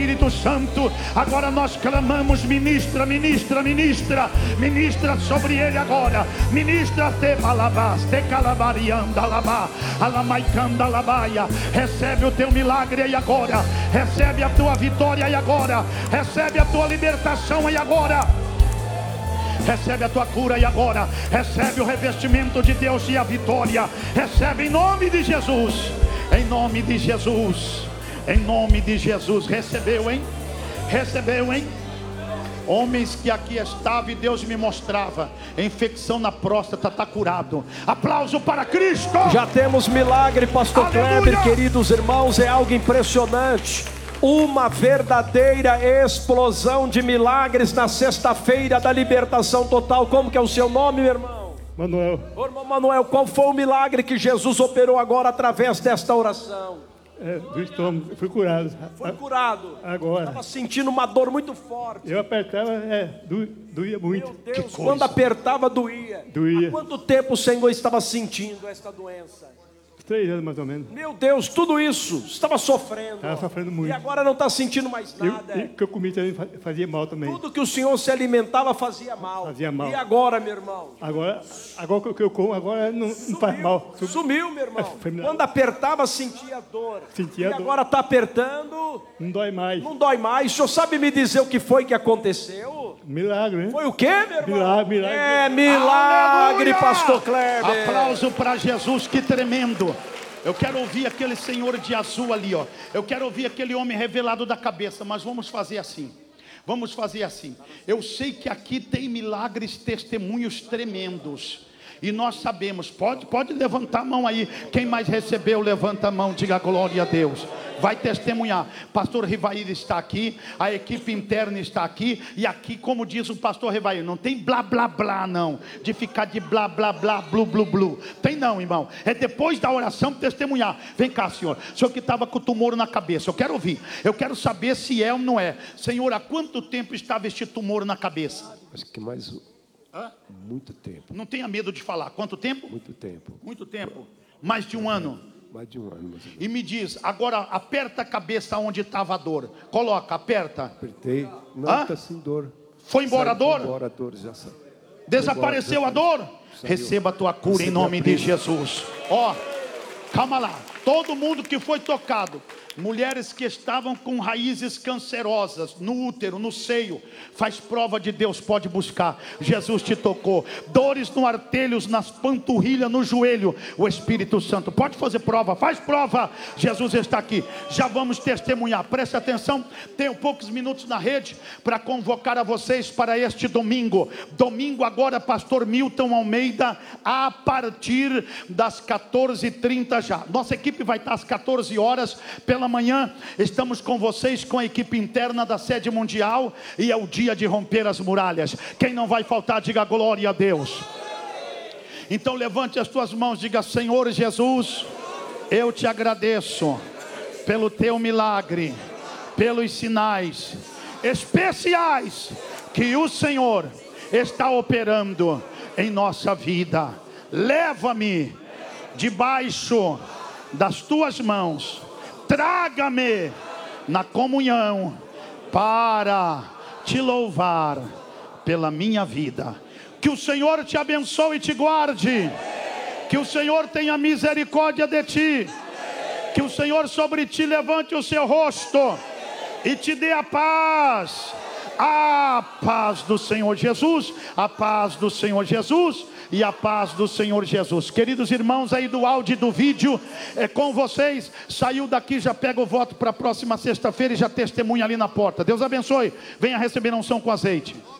Espírito Santo, agora nós clamamos: ministra, ministra, ministra, ministra sobre ele agora, ministra te balabás, te calabarianda labá, alamaicanda labaia. Recebe o teu milagre aí agora, recebe a tua vitória aí agora, recebe a tua libertação aí agora, recebe a tua cura aí agora, recebe o revestimento de Deus e a vitória, recebe em nome de Jesus, em nome de Jesus, em nome de Jesus. Recebeu, hein? Recebeu, hein? Homens que aqui estavam e Deus me mostrava, infecção na próstata está curado. Aplauso para Cristo. Já temos milagre, pastor Kleber, queridos irmãos, é algo impressionante. Uma verdadeira explosão de milagres na sexta-feira da libertação total. Como que é o seu nome, meu irmão? Manuel. Ô, irmão Manuel, qual foi o milagre que Jesus operou agora através desta oração? Do estômago, fui curado. Foi curado. Agora. Estava sentindo uma dor muito forte. Eu apertava, doía muito. Meu Deus, quando apertava doía. Doía. Há quanto tempo o Senhor estava sentindo esta doença? 3 anos mais ou menos. Meu Deus, tudo isso, estava sofrendo. Estava sofrendo muito. E agora não está sentindo mais nada. E o que eu comi também fazia mal também. Tudo que o Senhor se alimentava fazia mal. Fazia mal. E agora, meu irmão? Agora o que eu como agora não faz mal. Sumiu, meu irmão. Quando apertava, sentia dor. Sentia dor. Agora está apertando. Não dói mais. Não dói mais. O senhor sabe me dizer o que foi que aconteceu? Milagre, né? Foi o quê, meu irmão? Milagre. É milagre, pastor Kleber. Aplauso para Jesus, que tremendo. Eu quero ouvir aquele senhor de azul ali, ó. Eu quero ouvir aquele homem revelado da cabeça. Mas vamos fazer assim. Vamos fazer assim. Eu sei que aqui tem milagres, testemunhos tremendos. E nós sabemos, pode levantar a mão aí. Quem mais recebeu, levanta a mão, diga glória a Deus. Vai testemunhar. Pastor Rivair está aqui, a equipe interna está aqui. E aqui, como diz o pastor Rivair, não tem blá blá blá não, de ficar de blá blá blá, blu blu blu. Tem não, irmão. É depois da oração testemunhar. Vem cá, senhor. O senhor que estava com o tumor na cabeça, eu quero ouvir. Eu quero saber se é ou não é. Senhor, há quanto tempo estava este tumor na cabeça? Acho que mais muito tempo. Não tenha medo de falar. Quanto tempo? Muito tempo. Muito tempo. Mais de um ano. Mais de um ano. E me diz, agora aperta a cabeça onde estava a dor. Coloca, aperta. Apertei. Não está sem dor. Foi embora a dor? Foi embora a dor, já saiu. Desapareceu a dor? Receba a tua cura em nome de Jesus. Ó, calma lá. Todo mundo que foi tocado, mulheres que estavam com raízes cancerosas no útero, no seio, faz prova de Deus, pode buscar. Jesus te tocou. Dores no artelhos, nas panturrilhas, no joelho, o Espírito Santo pode fazer prova, faz prova. Jesus está aqui. Já vamos testemunhar. Preste atenção. Tenho poucos minutos na rede para convocar a vocês para este domingo. Domingo agora, pastor Milton Almeida, a partir das 14h30 já. Nossa equipe vai estar às 14 horas pela manhã. Estamos com vocês, com a equipe interna da sede mundial, e é o dia de romper as muralhas. Quem não vai faltar, diga glória a Deus. Então levante as tuas mãos, diga: Senhor Jesus, eu te agradeço pelo teu milagre, pelos sinais especiais que o Senhor está operando em nossa vida. Leva-me debaixo das tuas mãos, traga-me na comunhão para te louvar pela minha vida. Que o Senhor te abençoe e te guarde. Que o Senhor tenha misericórdia de ti. Que o Senhor sobre ti levante o seu rosto e te dê a paz. A paz do Senhor Jesus, a paz do Senhor Jesus e a paz do Senhor Jesus. Queridos irmãos aí do áudio e do vídeo, é com vocês. Saiu daqui, já pega o voto para a próxima sexta-feira e já testemunha ali na porta. Deus abençoe. Venha receber a unção com azeite.